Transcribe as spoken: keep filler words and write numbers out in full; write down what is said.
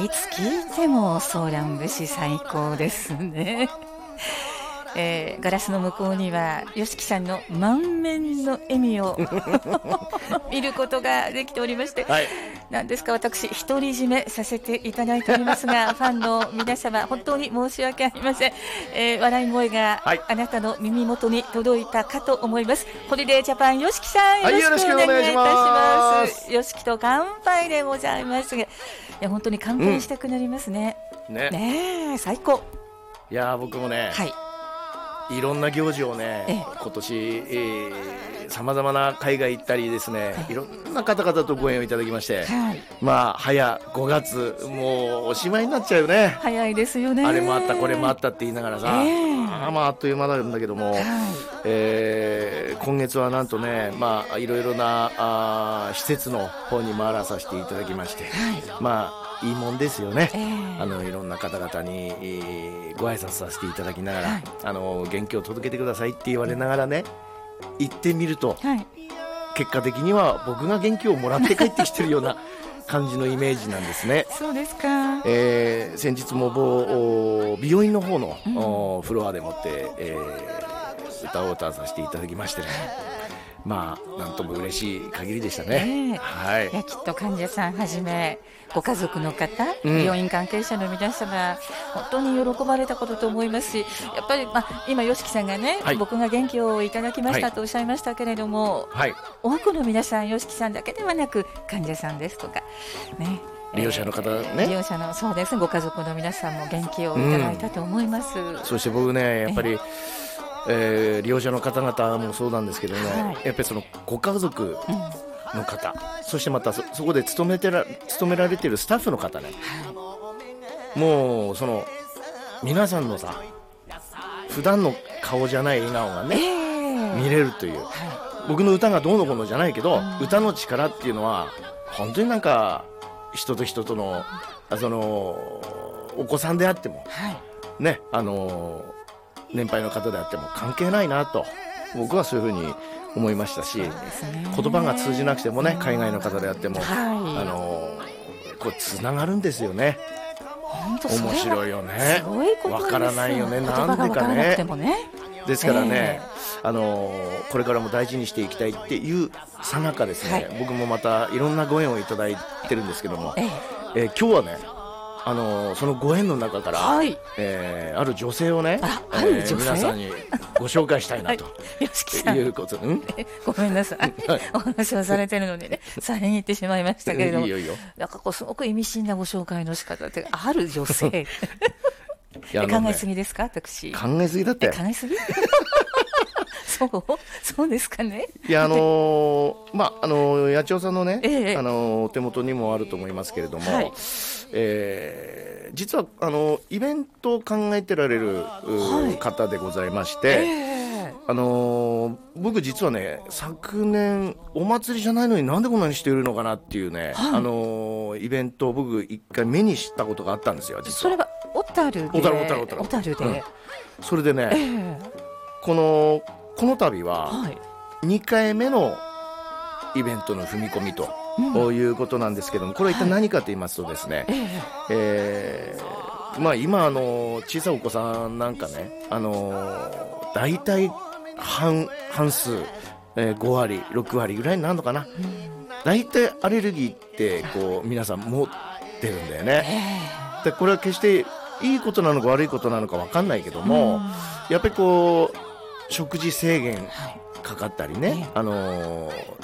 いつ聞いてもソーラン節最高ですね。えー、ガラスの向こうには吉木さんの満面の笑みを見ることができておりまして、はい、なんですか、私独り占めさせていただいておりますがファンの皆様本当に申し訳ありません、えー、笑い声があなたの耳元に届いたかと思います、はい、ホリデージャパン吉木さん、よろしくお願いいたします。吉木と乾杯でございますが、いや本当に乾杯したくなりますね、うん、ね, ね最高。 いや僕もね、はいいろんな行事をね、ええ、今年さまざまな海外行ったりですね、はい、いろんな方々とご縁をいただきまして、はい、まあ早ごがつもうおしまいになっちゃうよね。 早いですよね。 あれもあったこれもあったって言いながらさ、えー、あ, まあ、あっという間なんだけども、はいえー、今月はなんとね、まあ、いろいろなあ施設の方に回らさせていただきまして、はい、まあいいもんですよね、えー、あのいろんな方々に、えー、ご挨拶させていただきながら、はい、あの元気を届けてくださいって言われながらね行ってみると、はい、結果的には僕が元気をもらって帰ってきてるような感じのイメージなんですね。 そうですか、 えー、先日も某美容院の方の、うん、フロアでもって、えー、歌を歌わさせていただきましてね、まあなんとも嬉しい限りでしたね、 えーはい、いやきっと患者さんはじめご家族の方、うん、病院関係者の皆様本当に喜ばれたことと思いますし、やっぱり、まあ、今吉木さんがね、はい、僕が元気をいただきましたとおっしゃいましたけれども、はい、多くの皆さん吉木さんだけではなく患者さんですとかね、 利用者の方ね、 えー、利用者のそうですご家族の皆さんも元気をいただいたと思います、 うん、そして僕ねやっぱり、えーえー、利用者の方々もそうなんですけどね、はい、やっぱりそのご家族の方、うん、そしてまた そ, そこで勤めてら勤められているスタッフの方ね、はい、もうその皆さんのさ普段の顔じゃない笑顔がね、えー、見れるという、はい、僕の歌がどうのこうのじゃないけど、うん、歌の力っていうのは本当になんか人と人とのそのお子さんであっても、はい、ねあの年配の方であっても関係ないなと僕はそういうふうに思いましたし、ね、言葉が通じなくてもね海外の方であっても、はい、あのこうつながるんですよね。 本当面白いよね。わからないよね。なんでかね。ですからね、えー、あのこれからも大事にしていきたいっていうさなかですね、はい、僕もまたいろんなご縁をいただいてるんですけども、えーえー、今日はねあのそのご縁の中から、はいえー、ある女性をね、あある女性、えー、皆さんにご紹介したいなと、はい、吉木さんいうこと、うん、 ごめんなさい、はい、お話をされてるのでね遮ってしまいましたけれども、いいよいいよ、なんかこうすごく意味深なご紹介の仕方ってある女性いや、ね、考えすぎですか私。 考えすぎだって。 考えすぎそうそうですかね。 いやあのー、まああのー、八千代さんのね、ええ、あのー、お手元にもあると思いますけれども、はい、えー、実はあのー、イベントを考えてられる、はい、方でございまして、えー、あのー、僕実はね昨年お祭りじゃないのになんでこんなにしているのかなっていうね、はい、あのー、イベントを僕一回目にしたことがあったんですよ。実はそれは小樽で小樽小樽小樽小樽で、うん、 それでね、えー、このこの度はにかいめのイベントの踏み込みということなんですけども、これは一体何かと言いますとですね、はいえーまあ、今あの小さいお子さんなんかねあの大体 半, 半数、えー、ごわりろくわりぐらいになるのかな、大体アレルギーってこう皆さん持ってるんだよね。でこれは決していいことなのか悪いことなのか分かんないけども、やっぱりこう食事制限かかったりね、はい、あのー、